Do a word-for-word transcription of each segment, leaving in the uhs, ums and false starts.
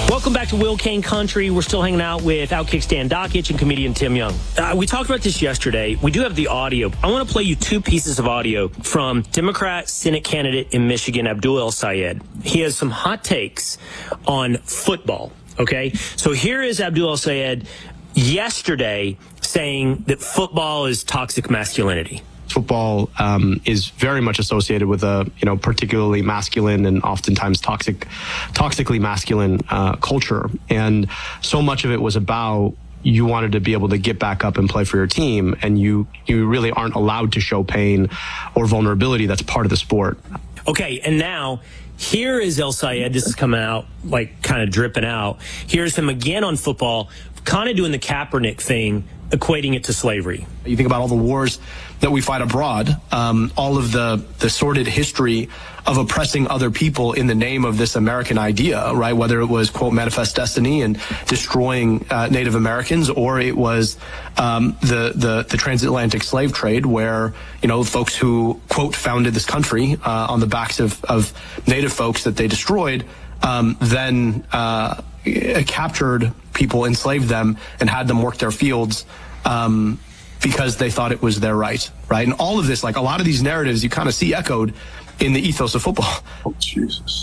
Welcome back to Will Kane Country. We're still hanging out with Outkick Stan Dakich and comedian Tim Young. Uh, we talked about this yesterday. We do have the audio. I want to play you two pieces of audio from Democrat Senate candidate in Michigan, Abdul El-Sayed. He has some hot takes on football, okay? So here is Abdul El-Sayed yesterday saying that football is toxic masculinity. Football um, is very much associated with a, you know, particularly masculine and oftentimes toxic, toxically masculine uh, culture. And so much of it was about you wanted to be able to get back up and play for your team, and you, you really aren't allowed to show pain or vulnerability. That's part of the sport. Okay, and now here is El-Sayed. This is coming out, like, kind of dripping out. Here's him again on football, kind of doing the Kaepernick thing, equating it to slavery. You think about all the wars that we fight abroad, um, all of the, the sordid history of oppressing other people in the name of this American idea, right? Whether it was, quote, manifest destiny and destroying uh, Native Americans, or it was um, the, the, the transatlantic slave trade where, you know, folks who, quote, founded this country uh, on the backs of, of Native folks that they destroyed, um, then uh, captured people, enslaved them, and had them work their fields um, because they thought it was their right, right? And all of this, like a lot of these narratives, you kind of see echoed in the ethos of football. Oh, Jesus.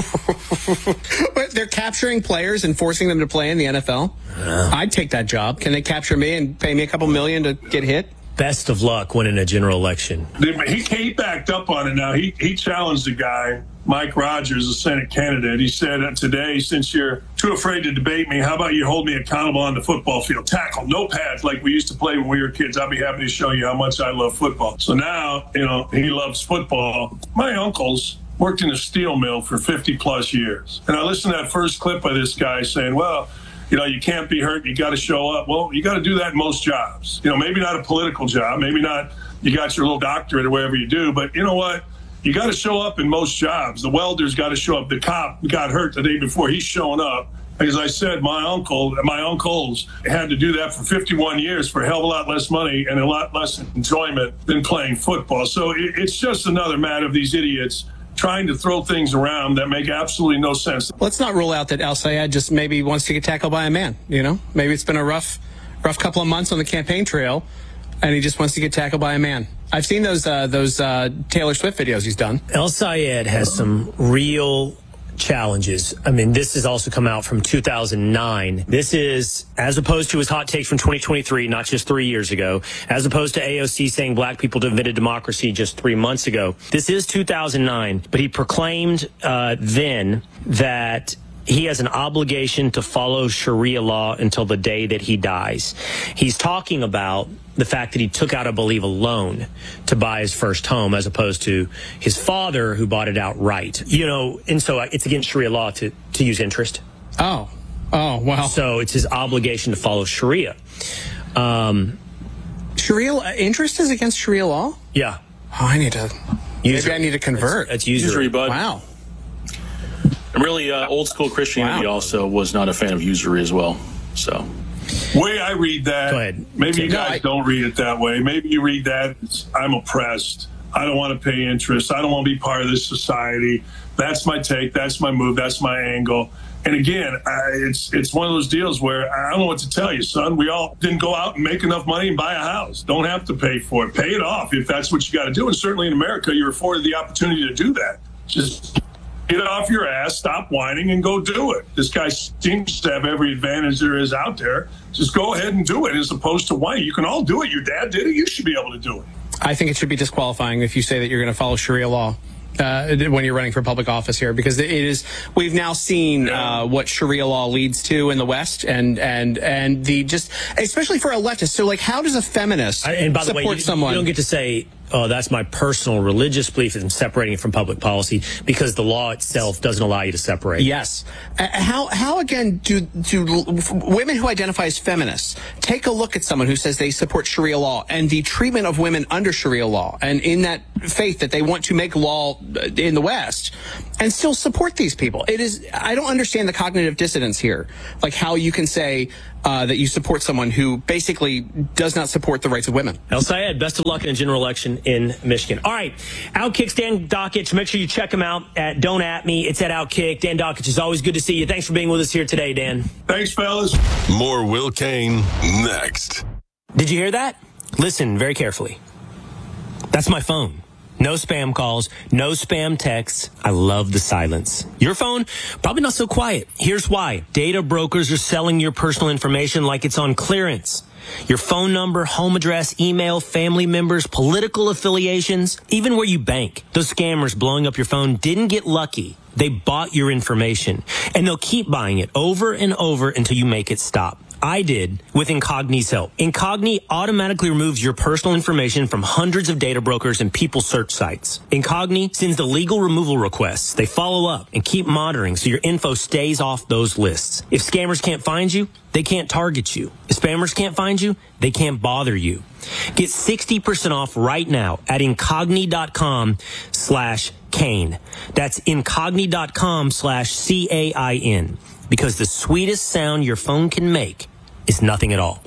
But they're capturing players and forcing them to play in the N F L? Yeah. I'd take that job. Can they capture me and pay me a couple million to get hit? Best of luck winning a general election. He, he backed up on it now. He, he challenged the guy, Mike Rogers, a Senate candidate. He said, today, since you're too afraid to debate me, how about you hold me accountable on the football field? Tackle, no pads like we used to play when we were kids. I'll be happy to show you how much I love football. So now, you know, he loves football. My uncles worked in a steel mill for fifty plus years. And I listened to that first clip of this guy saying, well, you know, you can't be hurt. You got to show up. Well, you got to do that in most jobs. You know, maybe not a political job. Maybe not you got your little doctorate or whatever you do. But you know what? You got to show up in most jobs. The welder's got to show up. The cop got hurt the day before. He's showing up. As I said, my uncle, my uncles had to do that for fifty-one years for a hell of a lot less money and a lot less enjoyment than playing football. So it, it's just another matter of these idiots trying to throw things around that make absolutely no sense. Let's not rule out that El-Sayed just maybe wants to get tackled by a man, you know? Maybe it's been a rough rough couple of months on the campaign trail, and he just wants to get tackled by a man. I've seen those uh, those uh, Taylor Swift videos he's done. El-Sayed has some real challenges. I mean, this has also come out from two thousand nine. This is, as opposed to his hot takes from twenty twenty-three, not just three years ago, as opposed to A O C saying black people invented democracy just three months ago. This is two thousand nine, but he proclaimed uh, then that he has an obligation to follow Sharia law until the day that he dies. He's talking about the fact that he took out, I believe, a loan to buy his first home as opposed to his father who bought it outright. You know, and so it's against Sharia law to, to use interest. Oh. Oh, wow. So it's his obligation to follow Sharia. Um, Sharia interest is against Sharia law? Yeah. Oh, I need to, Usury. maybe I need to convert. That's, that's usury. Usury, bud. Wow. And really, uh, old school Christianity wow. also was not a fan of usury as well. So, way I read that, Go ahead. maybe you No, guys I, don't read it that way. Maybe you read that, it's, I'm oppressed. I don't want to pay interest. I don't want to be part of this society. That's my take. That's my move. That's my angle. And again, I, it's it's one of those deals where I don't know what to tell you, son. We all didn't go out and make enough money and buy a house. Don't have to pay for it. Pay it off if that's what you got to do. And certainly in America, you're afforded the opportunity to do that. Just get off your ass, stop whining, and go do it. This guy seems to have every advantage there is out there. Just go ahead and do it as opposed to whining. You can all do it. Your dad did it. You should be able to do it. I think it should be disqualifying if you say that you're going to follow Sharia law uh, when you're running for public office here, because it is. We've now seen uh, what Sharia law leads to in the West, and and and the just especially for a leftist. So, like, how does a feminist I, and by the support way, you, someone? You don't get to say, oh, that's my personal religious belief and separating it from public policy, because the law itself doesn't allow you to separate. Yes. Uh, how, how again, do, do women who identify as feminists take a look at someone who says they support Sharia law and the treatment of women under Sharia law, and in that faith that they want to make law in the West, and still support these people? It is, I don't understand the cognitive dissonance here. Like how you can say, uh, that you support someone who basically does not support the rights of women. El Sayed, best of luck in a general election in Michigan. All right, Outkick's Dan Dakich. Make sure you check him out at Don't At Me. It's at Outkick. Dan Dakich, it's always good to see you. Thanks for being with us here today, Dan. Thanks, fellas. More Will Cain next. Did you hear that? Listen very carefully. That's my phone. No spam calls, no spam texts. I love the silence. Your phone, probably not so quiet. Here's why. Data brokers are selling your personal information like it's on clearance. Your phone number, home address, email, family members, political affiliations, even where you bank. Those scammers blowing up your phone didn't get lucky. They bought your information, and they'll keep buying it over and over until you make it stop. I did with Incogni's help. Incogni automatically removes your personal information from hundreds of data brokers and people search sites. Incogni sends the legal removal requests. They follow up and keep monitoring so your info stays off those lists. If scammers can't find you, they can't target you. If spammers can't find you, they can't bother you. Get sixty percent off right now at incogni.com slash Cain. That's incogni.com slash C A I N. Because the sweetest sound your phone can make is nothing at all.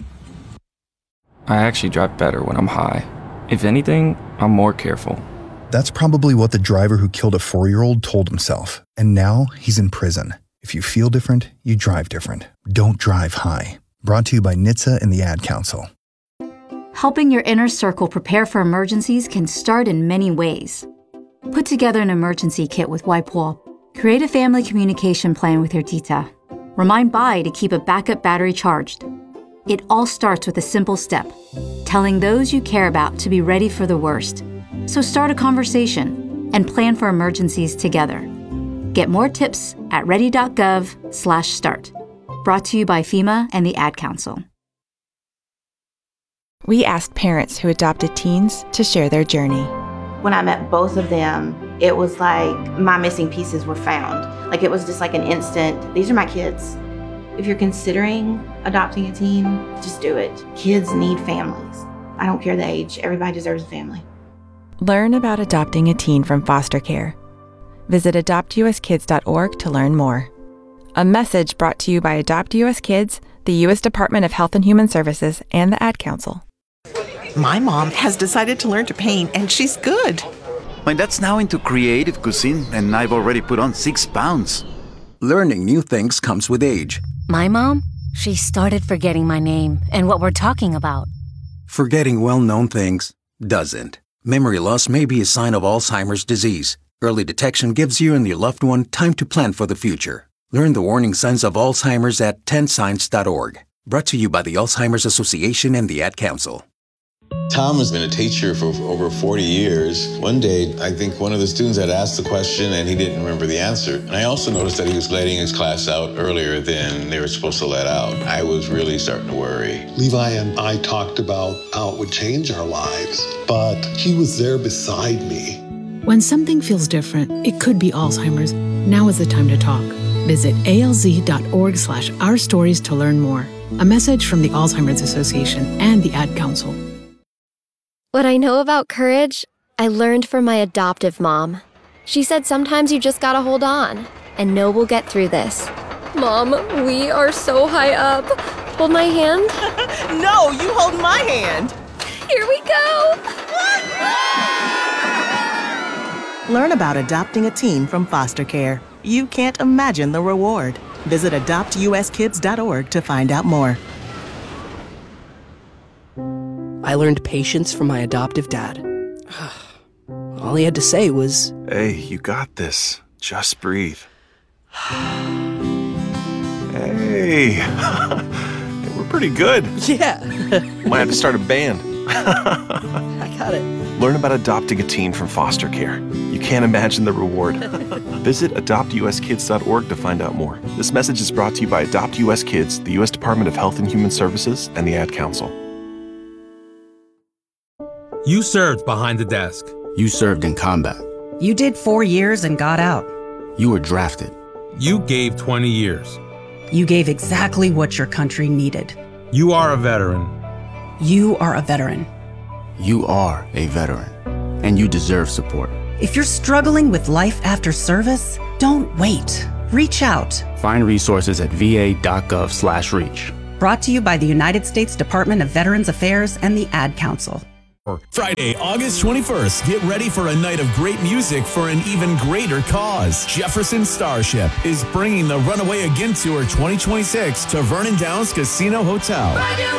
I actually drive better when I'm high. If anything, I'm more careful. That's probably what the driver who killed a four-year-old told himself. And now he's in prison. If you feel different, you drive different. Don't drive high. Brought to you by N H T S A and the Ad Council. Helping your inner circle prepare for emergencies can start in many ways. Put together an emergency kit with WIPEWALL. Create a family communication plan with your tita. Remind Bai to keep a backup battery charged. It all starts with a simple step, telling those you care about to be ready for the worst. So start a conversation and plan for emergencies together. Get more tips at ready.gov slash start. Brought to you by FEMA and the Ad Council. We asked parents who adopted teens to share their journey. When I met both of them, it was like my missing pieces were found. Like it was just like an instant, these are my kids. If you're considering adopting a teen, just do it. Kids need families. I don't care the age, everybody deserves a family. Learn about adopting a teen from foster care. Visit adopt u s kids dot org to learn more. A message brought to you by Adopt U S Kids, the U S Department of Health and Human Services, and the Ad Council. My mom has decided to learn to paint, and she's good. My dad's now into creative cuisine, and I've already put on six pounds. Learning new things comes with age. My mom, she started forgetting my name and what we're talking about. Forgetting well-known things doesn't. Memory loss may be a sign of Alzheimer's disease. Early detection gives you and your loved one time to plan for the future. Learn the warning signs of Alzheimer's at ten signs dot org. Brought to you by the Alzheimer's Association and the Ad Council. Tom has been a teacher for over forty years. One day, I think one of the students had asked the question and he didn't remember the answer. And I also noticed that he was letting his class out earlier than they were supposed to let out. I was really starting to worry. Levi and I talked about how it would change our lives, but he was there beside me. When something feels different, it could be Alzheimer's. Now is the time to talk. Visit alz.org slash our stories to learn more. A message from the Alzheimer's Association and the Ad Council. What I know about courage, I learned from my adoptive mom. She said sometimes you just gotta hold on and know we'll get through this. Mom, we are so high up. Hold my hand. No, you hold my hand. Here we go. Learn about adopting a teen from foster care. You can't imagine the reward. Visit adopt u s kids dot org to find out more. I learned patience from my adoptive dad. All he had to say was, "Hey, you got this. Just breathe." Hey, we're pretty good. Yeah. Might have to start a band. I got it. Learn about adopting a teen from foster care. You can't imagine the reward. Visit adopt u s kids dot org to find out more. This message is brought to you by Adopt U S Kids, the U S Department of Health and Human Services, and the Ad Council. You served behind the desk. You served in combat. You did four years and got out. You were drafted. You gave twenty years. You gave exactly what your country needed. You are a veteran. You are a veteran. You are a veteran, and you deserve support. If you're struggling with life after service, don't wait. Reach out. Find resources at v a dot gov slash reach. Brought to you by the United States Department of Veterans Affairs and the Ad Council. Friday, August twenty-first. Get ready for a night of great music for an even greater cause. Jefferson Starship is bringing the Runaway Again Tour twenty twenty-six to Vernon Downs Casino Hotel.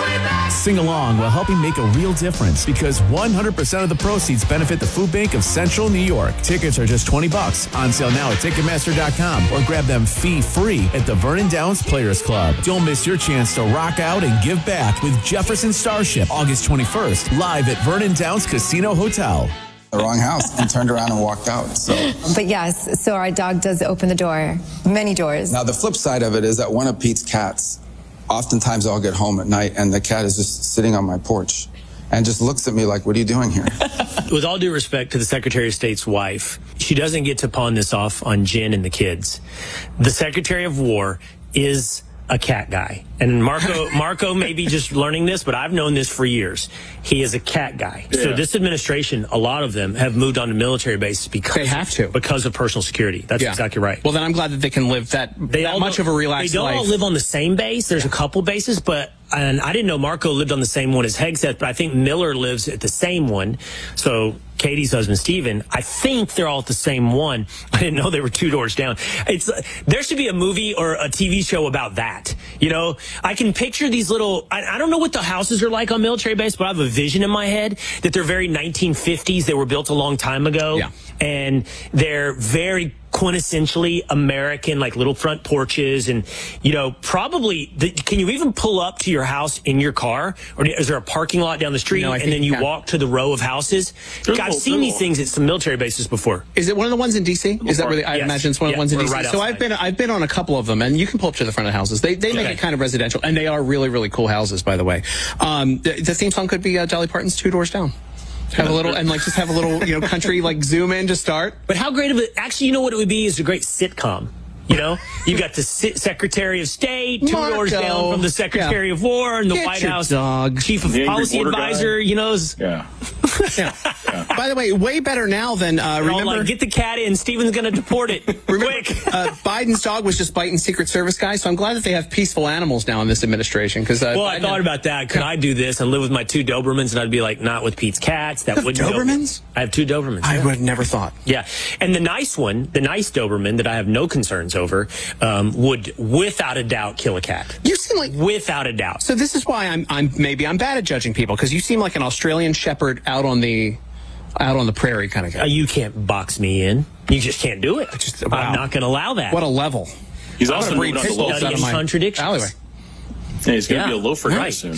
Sing along while helping make a real difference because one hundred percent of the proceeds benefit the Food Bank of Central New York. Tickets are just twenty bucks on sale now at Ticketmaster dot com or grab them fee-free at the Vernon Downs Players Club. Don't miss your chance to rock out and give back with Jefferson Starship August twenty-first, live at Vernon Downs Casino Hotel. The wrong house and turned around and walked out. So, but yes, so our dog does open the door, many doors. Now the flip side of it is that one of Pete's cats, oftentimes I'll get home at night and the cat is just sitting on my porch and just looks at me like, what are you doing here? With all due respect to the Secretary of State's wife, she doesn't get to pawn this off on Jen and the kids. The Secretary of War is a cat guy. And Marco Marco may be just learning this, but I've known this for years. He is a cat guy. Yeah. So this administration, a lot of them have moved on to military bases because they have to because of personal security. That's yeah. exactly right. Well, then I'm glad that they can live that, they that much of a relaxed life. They don't life. all live on the same base. There's yeah. a couple bases, but and I didn't know Marco lived on the same one as Hegseth, but I think Miller lives at the same one. So Katie's husband, Steven, I think they're all at the same one. I didn't know they were two doors down. It's there should be a movie or a T V show about that. You know, I can picture these little, I, I don't know what the houses are like on military base, but I have a vision in my head that they're very nineteen fifties. They were built a long time ago. Yeah. And they're very quintessentially American, like little front porches. And, you know, probably, the, can you even pull up to your house in your car? Or is there a parking lot down the street no, and then you, you walk to the row of houses? I've little, seen little. these things at some military bases before. Is it one of the ones in D C? Is that where they, I yes. imagine it's one yeah, of the ones in D C? Right so I've been I've been on a couple of them, and you can pull up to the front of houses. They they make okay. it kind of residential, and they are really, really cool houses, by the way. Um, the, the theme song could be uh, Dolly Parton's Two Doors Down. Have a little, and like just have a little, you know, country, like zoom in to start. But how great of it, actually, you know what it would be is a great sitcom. You know, you got the Secretary of State, two Marco. doors down from the Secretary yeah. of War and the Get White your House dog. Chief of the Policy Advisor, guy. you know. Yeah. yeah. yeah. By the way, way better now than, uh, remember. Like, get the cat in, Steven's going to deport it. Quick. uh, Biden's dog was just biting Secret Service guys, so I'm glad that they have peaceful animals now in this administration. Cause, uh, well, Biden I thought about that. Could yeah. I do this and live with my two Dobermans? And I'd be like, not with Pete's cats. That wouldn't Dobermans? Go. I have two Dobermans. I yeah. would have never thought. Yeah. And the nice one, the nice Doberman that I have no concerns over, um, would without a doubt kill a cat. You seem like without a doubt. So this is why I'm I'm maybe I'm bad at judging people, because you seem like an Australian Shepherd out on the out on the prairie kind of guy. Uh, you can't box me in. You just can't do it. Just, wow. I'm not going to allow that. What a level. He's also moving on to low contradictions. Alleyway. Yeah, he's going to yeah. be a loafer right. guy soon.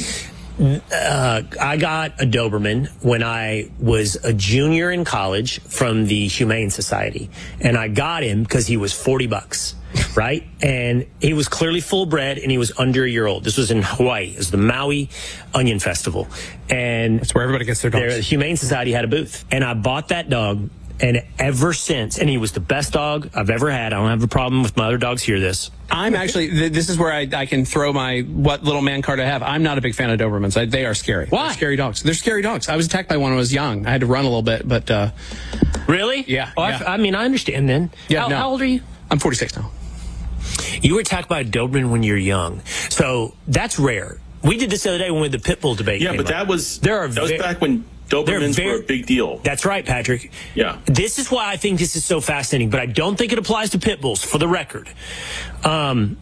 Uh, I got a Doberman when I was a junior in college from the Humane Society, and I got him because he was forty bucks, right? And he was clearly full bred, and he was under a year old. This was in Hawaii. It was the Maui Onion Festival, and that's where everybody gets their dogs. The Humane Society had a booth, and I bought that dog. And ever since, and he was the best dog I've ever had. I don't have a problem with my other dogs hear this. I'm actually, th this is where I, I can throw my what little man card I have. I'm not a big fan of Dobermans. I, they are scary. Why? They're scary dogs. They're scary dogs. I was attacked by one when I was young. I had to run a little bit, but... Uh, really? Yeah. Oh, yeah. I, I mean, I understand then. Yeah, how, no. how old are you? I'm forty-six now. You were attacked by a Doberman when you're young. So that's rare. We did this the other day when we had the pit bull debate. Yeah, but up. that was, there are that was back when... Dobermans very, were a big deal. That's right, Patrick. Yeah. This is why I think this is so fascinating, but I don't think it applies to pit bulls, for the record. Um,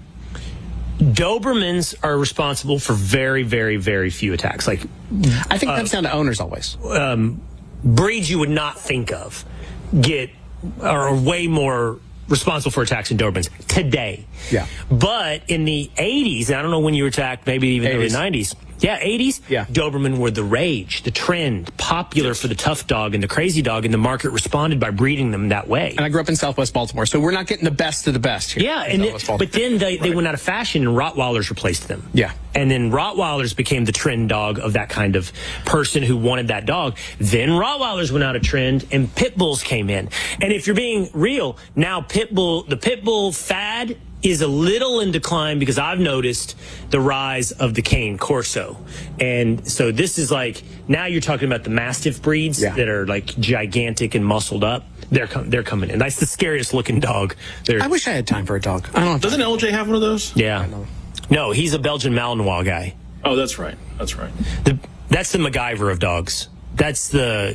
Dobermans are responsible for very, very, very few attacks. Like, I think uh, that's down to owners always. Um, breeds you would not think of get are way more responsible for attacks than Dobermans today. Yeah. But in the eighties, and I don't know when you were attacked, maybe even in the nineties. Yeah, eighties. Yeah. Doberman were the rage, the trend, popular yes. for the tough dog and the crazy dog, and the market responded by breeding them that way. And I grew up in Southwest Baltimore, so we're not getting the best of the best here. Yeah, and it, but then they, they right. went out of fashion and Rottweilers replaced them. Yeah. And then Rottweilers became the trend dog of that kind of person who wanted that dog. Then Rottweilers went out of trend and Pit Bulls came in. And if you're being real, now Pit Bull, the Pit Bull fad is a little in decline because I've noticed the rise of the Cane Corso. And so this is like, now you're talking about the Mastiff breeds yeah. that are like gigantic and muscled up. They're, com they're coming in. That's the scariest looking dog. They're I wish I had time for a dog. I don't know. Doesn't L J have one of those? Yeah. No, he's a Belgian Malinois guy. Oh, that's right. That's right. The, that's the MacGyver of dogs. That's the